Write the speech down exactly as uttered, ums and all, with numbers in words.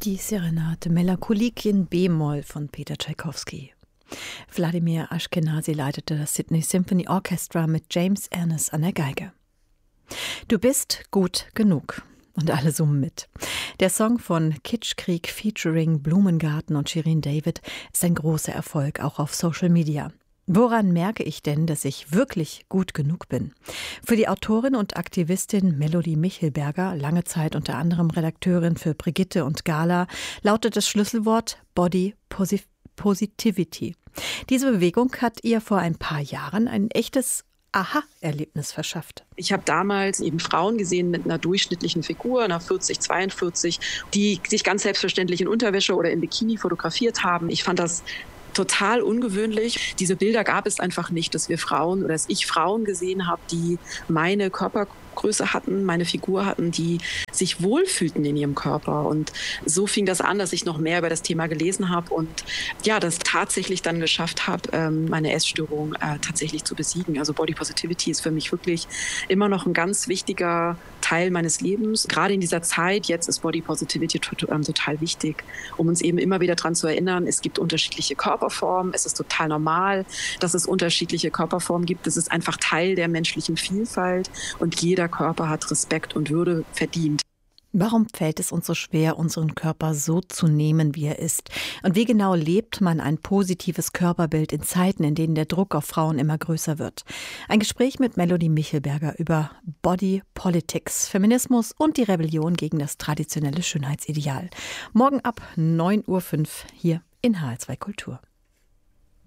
Die Serenade Melancholique in B-Moll von Peter Tschaikowski. Wladimir Ashkenazy leitete das Sydney Symphony Orchestra mit James Ernest an der Geige. Du bist gut genug. Und alle summen mit. Der Song von Kitschkrieg featuring Blumengarten und Shirin David ist ein großer Erfolg, auch auf Social Media. Woran merke ich denn, dass ich wirklich gut genug bin? Für die Autorin und Aktivistin Melody Michelberger, lange Zeit unter anderem Redakteurin für Brigitte und Gala, lautet das Schlüsselwort Body Positivity. Diese Bewegung hat ihr vor ein paar Jahren ein echtes Aha-Erlebnis verschafft. Ich habe damals eben Frauen gesehen mit einer durchschnittlichen Figur, einer vierzig, zweiundvierzig, die sich ganz selbstverständlich in Unterwäsche oder im Bikini fotografiert haben. Ich fand das total ungewöhnlich. Diese Bilder gab es einfach nicht, dass wir Frauen oder dass ich Frauen gesehen habe, die meine Körpergröße hatten, meine Figur hatten, die sich wohlfühlten in ihrem Körper. Und so fing das an, dass ich noch mehr über das Thema gelesen habe und ja, das tatsächlich dann geschafft habe, meine Essstörung äh, tatsächlich zu besiegen. Also Body Positivity ist für mich wirklich immer noch ein ganz wichtiger Teil meines Lebens. Gerade in dieser Zeit, jetzt ist Body Positivity total wichtig, um uns eben immer wieder daran zu erinnern, es gibt unterschiedliche Körperformen, es ist total normal, dass es unterschiedliche Körperformen gibt. Es ist einfach Teil der menschlichen Vielfalt und jeder Körper hat Respekt und Würde verdient. Warum fällt es uns so schwer, unseren Körper so zu nehmen, wie er ist? Und wie genau lebt man ein positives Körperbild in Zeiten, in denen der Druck auf Frauen immer größer wird? Ein Gespräch mit Melody Michelberger über Body Politics, Feminismus und die Rebellion gegen das traditionelle Schönheitsideal. Morgen ab neun Uhr fünf hier in H L zwei Kultur.